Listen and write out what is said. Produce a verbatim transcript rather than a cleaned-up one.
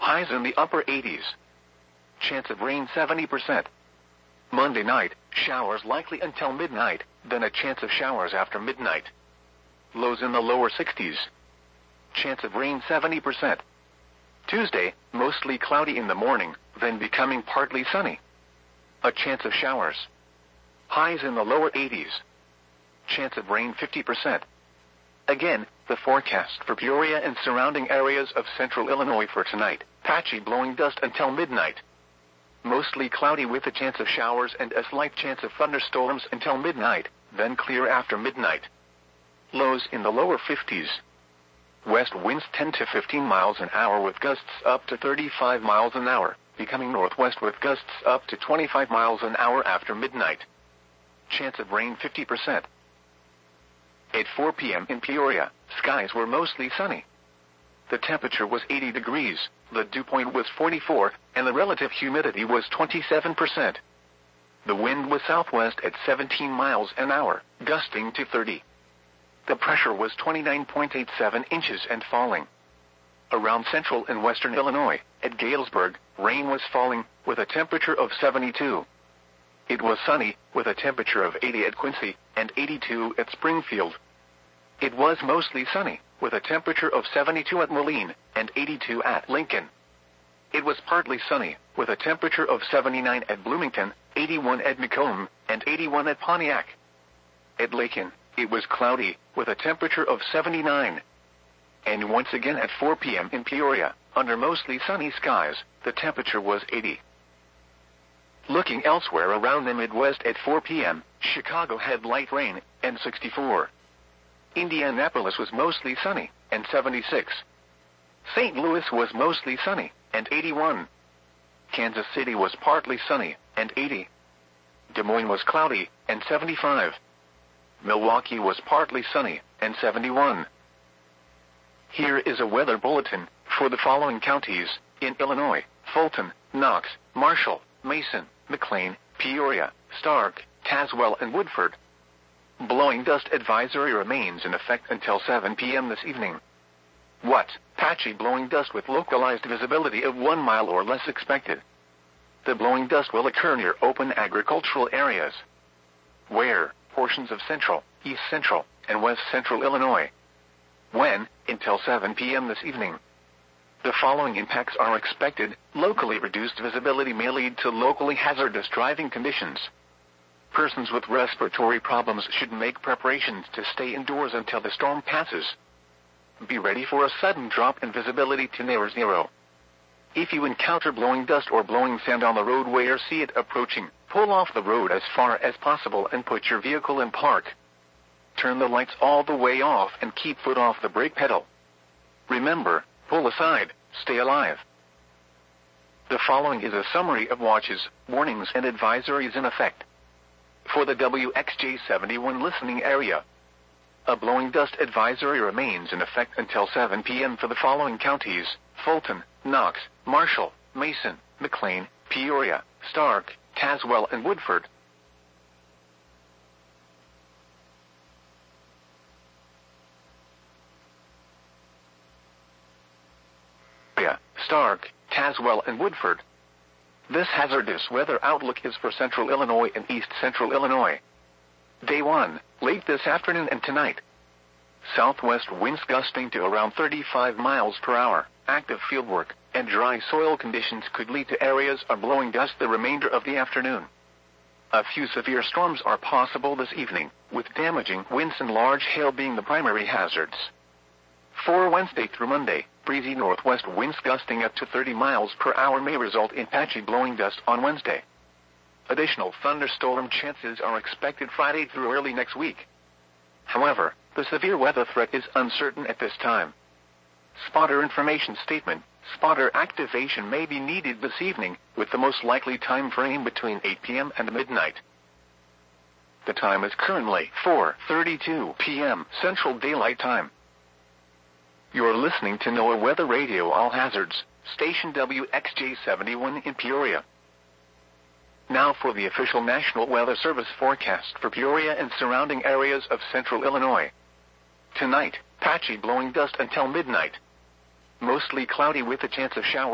Highs in the upper eighties. Chance of rain seventy percent. Monday night, showers likely until midnight, then a chance of showers after midnight. Lows in the lower sixties. Chance of rain seventy percent. Tuesday, mostly cloudy in the morning, then becoming partly sunny. A chance of showers. Highs in the lower eighties. Chance of rain fifty percent. Again, the forecast for Peoria and surrounding areas of central Illinois for tonight. Patchy blowing dust until midnight. Mostly cloudy with a chance of showers and a slight chance of thunderstorms until midnight, then clear after midnight. Lows in the lower fifties. West winds ten to fifteen miles an hour with gusts up to thirty-five miles an hour, becoming northwest with gusts up to twenty-five miles an hour after midnight. Chance of rain fifty percent. At four p.m. in Peoria, skies were mostly sunny. The temperature was eighty degrees, the dew point was forty-four, and the relative humidity was twenty-seven percent. The wind was southwest at seventeen miles an hour, gusting to thirty. The pressure was twenty-nine point eight seven inches and falling. Around central and western Illinois, at Galesburg, rain was falling, with a temperature of seventy-two. It was sunny, with a temperature of eighty at Quincy, and eighty-two at Springfield. It was mostly sunny, with a temperature of seventy-two at Moline, and eighty-two at Lincoln. It was partly sunny, with a temperature of seventy-nine at Bloomington, eighty-one at Macomb, and eighty-one at Pontiac. At Lakin, it was cloudy, with a temperature of seventy-nine. And once again at four p.m. in Peoria, under mostly sunny skies, the temperature was eighty. Looking elsewhere around the Midwest at four p.m., Chicago had light rain, and sixty-four. Indianapolis was mostly sunny, and seventy-six. Saint Louis was mostly sunny, and eighty-one. Kansas City was partly sunny, and eighty. Des Moines was cloudy, and seventy-five. Milwaukee was partly sunny, and seventy-one. Here is a weather bulletin for the following counties in Illinois: Fulton, Knox, Marshall, Mason, McLean, Peoria, Stark, Tazewell, and Woodford. Blowing dust advisory remains in effect until seven p.m. this evening. What? Patchy blowing dust with localized visibility of one mile or less expected. The blowing dust will occur near open agricultural areas. Where? Portions of central, east central, and west central Illinois. When? Until seven p.m. this evening. The following impacts are expected. Locally reduced visibility may lead to locally hazardous driving conditions. Persons with respiratory problems should make preparations to stay indoors until the storm passes. Be ready for a sudden drop in visibility to near zero. If you encounter blowing dust or blowing sand on the roadway or see it approaching, pull off the road as far as possible and put your vehicle in park. Turn the lights all the way off and keep foot off the brake pedal. Remember, pull aside, stay alive. The following is a summary of watches, warnings, and advisories in effect. For the W X J seventy-one listening area, a blowing dust advisory remains in effect until seven p.m. for the following counties: Fulton, Knox, Marshall, Mason, McLean, Peoria, Stark, Tazewell, and Woodford. Stark, Tazewell, and Woodford. This hazardous weather outlook is for central Illinois and east central Illinois. Day one, late this afternoon and tonight. Southwest winds gusting to around thirty-five miles per hour. Active fieldwork and dry soil conditions could lead to areas of blowing dust the remainder of the afternoon. A few severe storms are possible this evening, with damaging winds and large hail being the primary hazards. For Wednesday through Monday, breezy northwest winds gusting up to thirty miles per hour may result in patchy blowing dust on Wednesday. Additional thunderstorm chances are expected Friday through early next week. However, the severe weather threat is uncertain at this time. Spotter information statement: spotter activation may be needed this evening, with the most likely time frame between eight p.m. and midnight. The time is currently four thirty-two p.m. Central Daylight Time. You're listening to NOAA Weather Radio All Hazards, station W X J seventy-one in Peoria. Now for the official National Weather Service forecast for Peoria and surrounding areas of central Illinois. Tonight, patchy blowing dust until midnight. Mostly cloudy with a chance of showers.